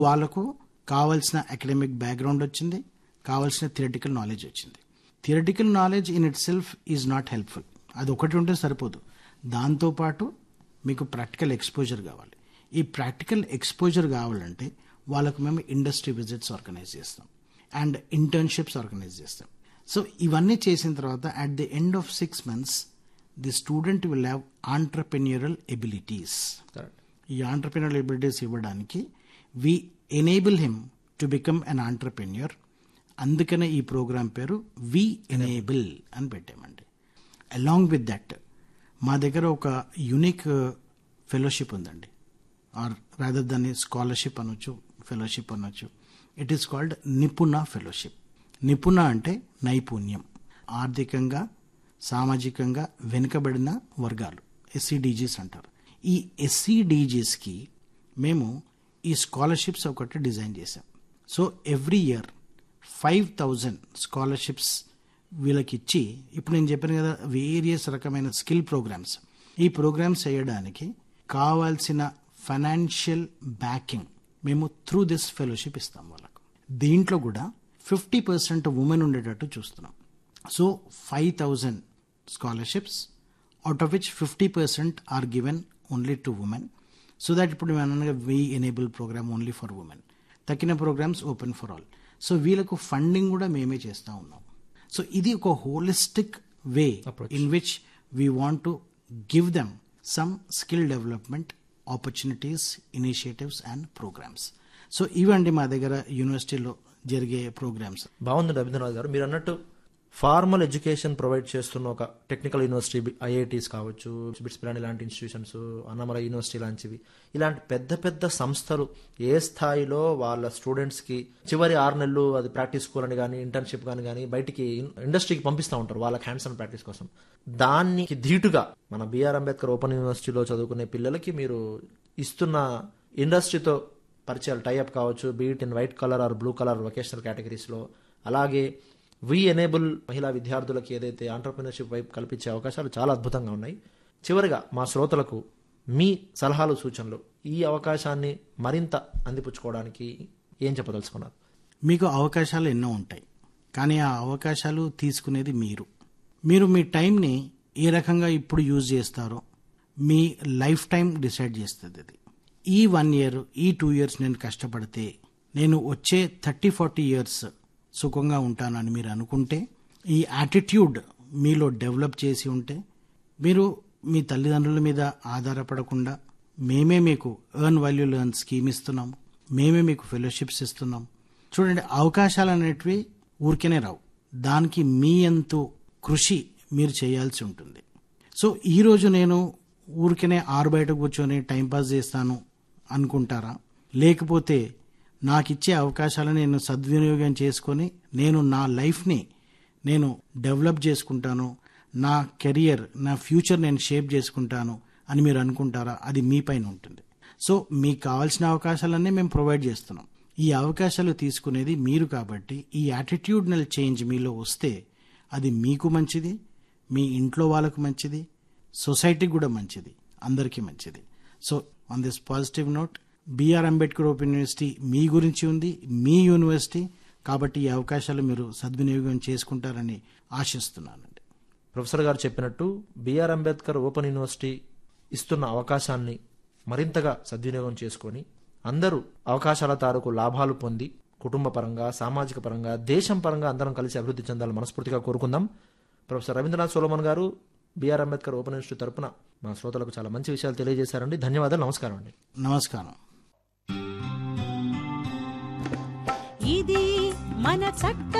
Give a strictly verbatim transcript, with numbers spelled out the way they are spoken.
వాళ్ళకు కావాల్సిన academic background వచ్చింది, కావాల్సిన థియరిటికల్ నాలెడ్జ్ వచ్చింది. Theoretical knowledge in it self is not helpful. అది ఒకటి ఉంటే సరిపోదు, దాంతోపాటు మీకు ప్రాక్టికల్ ఎక్స్పోజర్ కావాలి. ఈ ప్రాక్టికల్ ఎక్స్పోజర్ కావాలంటే వాళ్ళకు మేము ఇండస్ట్రీ విజిట్స్ ఆర్గనైజ్ చేస్తాం అండ్ ఇంటర్న్షిప్స్ ఆర్గనైజ్ చేస్తాం. సో ఇవన్నీ చేసిన తర్వాత at the end of six months the student will have entrepreneurial abilities. ఈ ఆంటర్ప్రెన్యూరల్ ఎబిలిటీస్ ఇవ్వడానికి వి enable him to become an entrepreneur. అందుకనే ఈ ప్రోగ్రాం పేరు వి ఎనేబుల్ అని పెట్టామండి. అలాంగ్ విత్ దట్ మా దగ్గర ఒక యూనిక్ ఫెలోషిప్ ఉందండి, ఆర్ రాదర్ దాన్ని స్కాలర్షిప్ అనొచ్చు, ఫెలోషిప్ అనొచ్చు. It is called Nipuna fellowship. నిపుణ అంటే నైపుణ్యం. ఆర్థికంగా సామాజికంగా వెనుకబడిన వర్గాలు ఎస్సీడీజీస్ అంటారు. ఈ ఎస్సీడీజీస్కి మేము ఈ స్కాలర్షిప్స్ ఒకటి డిజైన్ చేశాం. So every year five thousand scholarships వీళ్ళకి ఇచ్చి, ఇప్పుడు నేను చెప్పాను కదా వేరియస్ రకమైన స్కిల్ ప్రోగ్రామ్స్, ఈ ప్రోగ్రామ్స్ చేయడానికి కావాల్సిన ఫైనాన్షియల్ బ్యాకింగ్ మేము త్రూ దిస్ ఫెలోషిప్ ఇస్తాం వాళ్ళకు. దీంట్లో కూడా ఫిఫ్టీ పర్సెంట్ ఉమెన్ ఉండేటట్టు చూస్తున్నాం. So five thousand scholarships out of which fifty percent are given only to women. So that ఇప్పుడు మేము అనగా వి enable programme only for women, తక్కిన programmes open for all. So వీళ్ళకు ఫండింగ్ కూడా మేమే చేస్తూ ఉన్నాం. సో ఇది ఒక holistic way in which we want to give them some skill development opportunities, initiatives and programmes. So ఇవండి మా దగ్గర యూనివర్సిటీలో జరిగే ప్రోగ్రామ్స్. బాగుంది రవీంద్రనాథ్ గారు, మీరు అన్నట్టు ఫార్మల్ ఎడ్యుకేషన్ ప్రొవైడ్ చేస్తున్న ఒక టెక్నికల్ యూనివర్సిటీ, ఐఐటీస్ కావచ్చు, బిట్స్ పిలాని లాంటి ఇన్స్టిట్యూషన్స్, అన్నమల యూనివర్సిటీ లాంటివి, ఇలాంటి పెద్ద పెద్ద సంస్థలు ఏ స్థాయిలో వాళ్ళ స్టూడెంట్స్కి చివరి ఆరు నెలలు అది ప్రాక్టీస్ స్కూల్ అని కానీ ఇంటర్న్షిప్ కానీ కానీ బయటికి ఇండస్ట్రీకి పంపిస్తూ ఉంటారు వాళ్ళకి హ్యాండ్స్ ఆన్ ప్రాక్టీస్ కోసం. దానికి ధీటుగా మన బిఆర్ అంబేద్కర్ ఓపెన్ యూనివర్సిటీలో చదువుకునే పిల్లలకి మీరు ఇస్తున్న ఇండస్ట్రీతో పరిచయాలు, టైఅప్ కావచ్చు, beat in white colour or blue colour vocational కేటగిరీస్లో, అలాగే వి ఎనేబుల్ మహిళా విద్యార్థులకి ఏదైతే ఆంటర్ప్రినర్షిప్ వైపు కల్పించే అవకాశాలు చాలా అద్భుతంగా ఉన్నాయి. చివరిగా మా శ్రోతలకు మీ సలహాలు, సూచనలు, ఈ అవకాశాన్ని మరింత అందిపుచ్చుకోవడానికి ఏం చెప్పదలుచుకున్నారు? మీకు అవకాశాలు ఎన్నో ఉంటాయి, కానీ ఆ అవకాశాలు తీసుకునేది మీరు. మీరు మీ టైంని ఏ రకంగా ఇప్పుడు యూజ్ చేస్తారో మీ లైఫ్ టైం డిసైడ్ చేస్తుంది. అది ఈ వన్ ఇయర్ ఈ టూ ఇయర్స్ నేను కష్టపడితే నేను వచ్చే థర్టీ ఫార్టీ ఇయర్స్ సుఖంగా ఉంటానని మీరు అనుకుంటే, ఈ యాటిట్యూడ్ మీలో డెవలప్ చేసి ఉంటే, మీరు మీ తల్లిదండ్రుల మీద ఆధారపడకుండా మేమే మీకు ఎర్న్ వాల్యూ లెర్న్ స్కీమ్ ఇస్తున్నాం, మేమే మీకు ఫెలోషిప్స్ ఇస్తున్నాం. చూడండి, అవకాశాలు అనేటివి ఊరికేనే రావు, దానికి మీ ఎంతో కృషి మీరు చేయాల్సి ఉంటుంది. సో ఈరోజు నేను ఊరికేనే ఆరు బయట కూర్చొని టైంపాస్ చేస్తాను అనుకుంటారా? లేకపోతే నాకు ఇచ్చే అవకాశాలను నేను సద్వినియోగం చేసుకొని నేను నా లైఫ్ని నేను డెవలప్ చేసుకుంటాను, నా కెరియర్, నా ఫ్యూచర్ నేను షేప్ చేసుకుంటాను అని మీరు అనుకుంటారా? అది మీ పైన ఉంటుంది. సో మీకు కావాల్సిన అవకాశాలన్నీ మేము ప్రొవైడ్ చేస్తున్నాం. ఈ అవకాశాలు తీసుకునేది మీరు కాబట్టి ఈ యాటిట్యూడ్నల్ చేంజ్ మీలో వస్తే అది మీకు మంచిది, మీ ఇంట్లో వాళ్ళకు మంచిది, సొసైటీకి కూడా మంచిది, అందరికీ మంచిది. So on this positive note, BR Ambedkar open university మీ గురించి ఉంది, మీ యూనివర్సిటీ కాబట్టి ఈ అవకాశాలు మీరు సద్వినియోగం చేసుకుంటారని ఆశిస్తున్నానండి. ప్రొఫెసర్ గారు చెప్పినట్టు బిఆర్ అంబేద్కర్ ఓపెన్ యూనివర్సిటీ ఇస్తున్న అవకాశాన్ని మరింతగా సద్వినియోగం చేసుకొని అందరూ అవకాశాల తాలూకు లాభాలు పొంది కుటుంబ పరంగా, సామాజిక పరంగా, దేశం పరంగా అందరం కలిసి అభివృద్ధి చెందాలని మనస్ఫూర్తిగా కోరుకుందాం. ప్రొఫెసర్ రవీంద్రనాథ్ సోలమన్ గారు బిఆర్ అంబేద్కర్ ఓపెన్ యూనివర్సిటీ తరపున మా శ్రోతలకు చాలా మంచి విషయాలు తెలియజేశారండి. ధన్యవాదాలు. నమస్కారం అండి. నమస్కారం. ఇది మన చట్ట